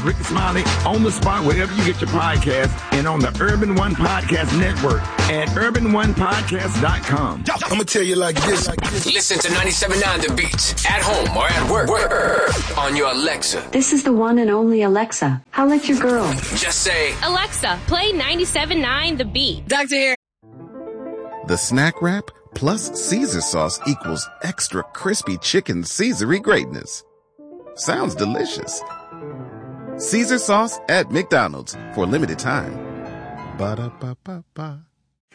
Ricky Smiley on the spot wherever you get your podcast and on the Urban One Podcast Network at urbanonepodcast.com. I'm going to tell you like this. Listen to 97.9 The Beat at home or at work on your Alexa. This is the one and only Alexa. How like your girl? Just say, Alexa, play 97.9 The Beat. Doctor here. The Snack Wrap plus Caesar sauce equals extra crispy chicken Caesar-y greatness. Sounds delicious. Caesar sauce at McDonald's for a limited time. Ba-da-ba-ba-ba.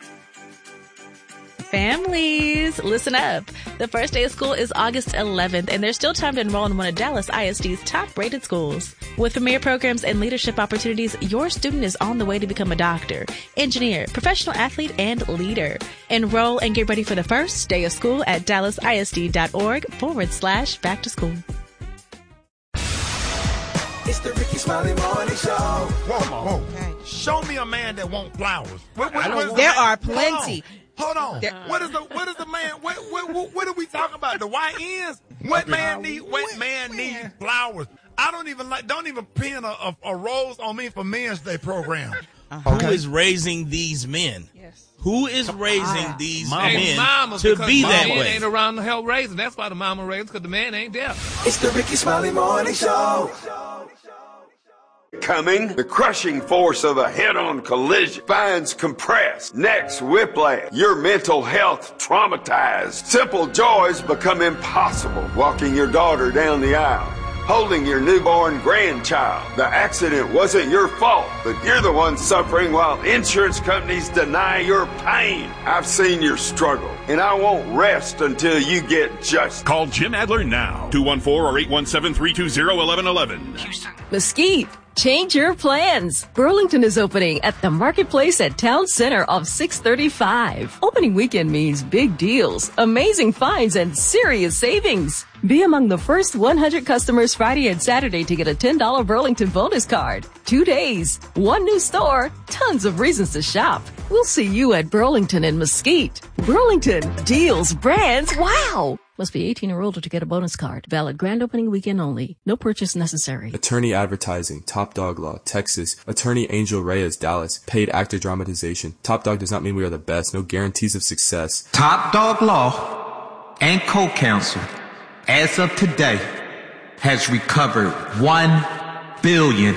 Families, listen up. The first day of school is August 11th, and there's still time to enroll in one of Dallas ISD's top-rated schools. With premier programs and leadership opportunities, your student is on the way to become a doctor, engineer, professional athlete, and leader. Enroll and get ready for the first day of school at dallasisd.org/back-to-school. It's the Ricky Smiley Morning Show. Whoa. Okay. Show me a man that wants flowers. There are plenty. Hold on. What is the man? What are we talking about? The YNs? What man needs flowers? I don't even pin a rose on me for Men's Day program. Who is raising these men? Yes. Who is raising these men to be that way? The man ain't around to help raise them. That's why the mama raised because the man ain't there. It's the Ricky Smiley Morning Show. Coming, the crushing force of a head-on collision, spines compressed, necks whiplash, your mental health traumatized. Simple joys become impossible. Walking your daughter down the aisle, holding your newborn grandchild. The accident wasn't your fault, but you're the one suffering while insurance companies deny your pain. I've seen your struggle, and I won't rest until you get justice. Call Jim Adler now, 214 or 817-320-1111. Houston. Mesquite. Change your plans. Burlington is opening at the Marketplace at Town Center of 635. Opening weekend means big deals, amazing finds, and serious savings. Be among the first 100 customers Friday and Saturday to get a $10 Burlington bonus card. 2 days, one new store, tons of reasons to shop. We'll see you at Burlington and Mesquite. Burlington, deals, brands, wow! Must be 18 or older to get a bonus card. Valid grand opening weekend only. No purchase necessary. Attorney Advertising, Top Dog Law, Texas. Attorney Angel Reyes, Dallas. Paid actor dramatization. Top Dog does not mean we are the best. No guarantees of success. Top Dog Law and Co-Counsel, as of today, has recovered $1 billion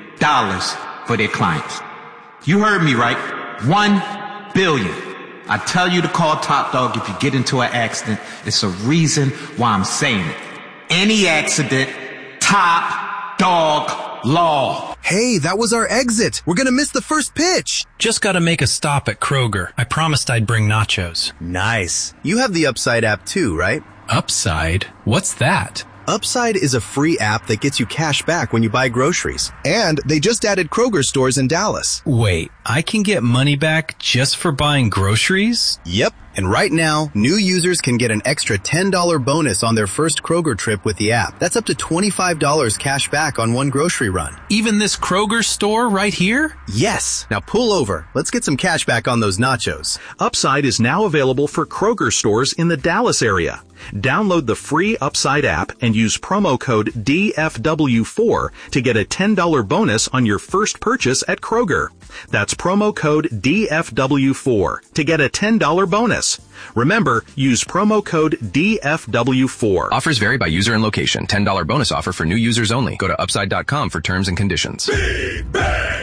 for their clients. You heard me right. $1 billion. I tell you to call Top Dog if you get into an accident. It's a reason why I'm saying it. Any accident, Top Dog Law. Hey, that was our exit. We're gonna miss the first pitch. Just gotta make a stop at Kroger. I promised I'd bring nachos. Nice. You have the Upside app too, right? Upside? What's that? Upside is a free app that gets you cash back when you buy groceries. And they just added Kroger stores in Dallas. Wait, I can get money back just for buying groceries? Yep. And right now, new users can get an extra $10 bonus on their first Kroger trip with the app. That's up to $25 cash back on one grocery run. Even this Kroger store right here? Yes. Now pull over. Let's get some cash back on those nachos. Upside is now available for Kroger stores in the Dallas area. Download the free Upside app and use promo code DFW4 to get a $10 bonus on your first purchase at Kroger. That's promo code DFW4 to get a $10 bonus. Remember, use promo code DFW4. Offers vary by user and location. $10 bonus offer for new users only. Go to upside.com for terms and conditions. Big Bang